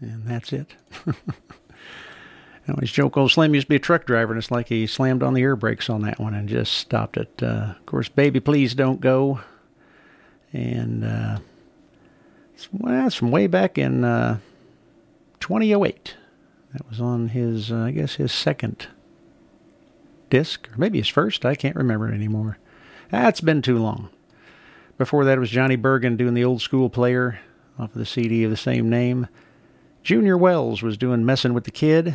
and that's it. I always joke, old Slim used to be a truck driver, and it's like he slammed on the air brakes on that one and just stopped it. Of course, Baby Please Don't Go. And it's from way back in 2008. That was on his, I guess, his second disc, or maybe his first. I can't remember it anymore. It's been too long. Before that, it was Johnny Bergen doing the Old School Player off of the CD of the same name. Junior Wells was doing Messin' with the Kid.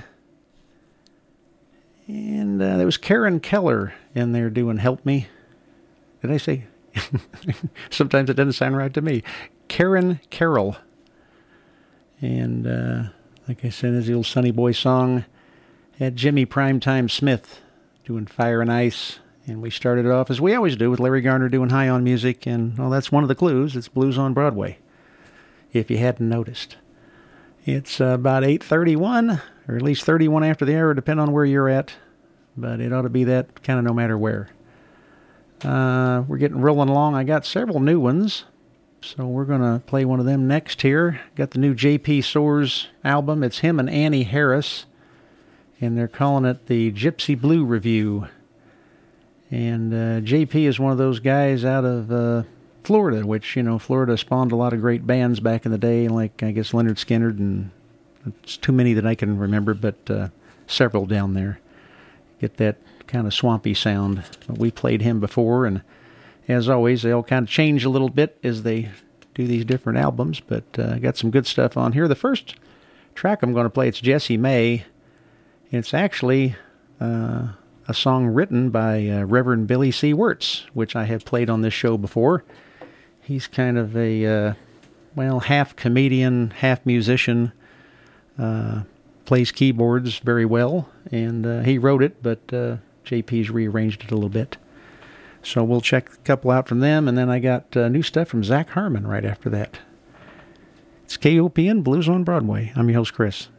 And there was Karen Keller in there doing Help Me. Did I say? Sometimes it doesn't sound right to me. Karen Carroll. And like I said, there's the old Sonny Boy song. Had Jimmy Primetime Smith doing Fire and Ice. And we started off, as we always do, with Larry Garner doing High on Music. And, well, that's one of the clues. It's Blues on Broadway, if you hadn't noticed. It's about 8:31, or at least 31 after the hour, depending on where you're at. But it ought to be that kind of no matter where. We're getting rolling along. I got several new ones, so we're going to play one of them next here. Got the new J.P. Soars album. It's him and Annie Harris, and they're calling it the Gypsy Blue Review. And J.P. is one of those guys out of Florida, which, you know, Florida spawned a lot of great bands back in the day, like, I guess, Leonard Skinner, and it's too many that I can remember, but several down there. Get that kind of swampy sound. But we played him before, and as always, they all kind of change a little bit as they do these different albums, but got some good stuff on here. The first track I'm going to play, it's Jessie May. It's actually a song written by Reverend Billy C. Wirtz, which I have played on this show before. He's kind of a, half comedian, half musician, plays keyboards very well, and he wrote it, but JP's rearranged it a little bit. So we'll check a couple out from them, and then I got new stuff from Zach Harmon right after that. It's KOPN Blues on Broadway. I'm your host, Chris.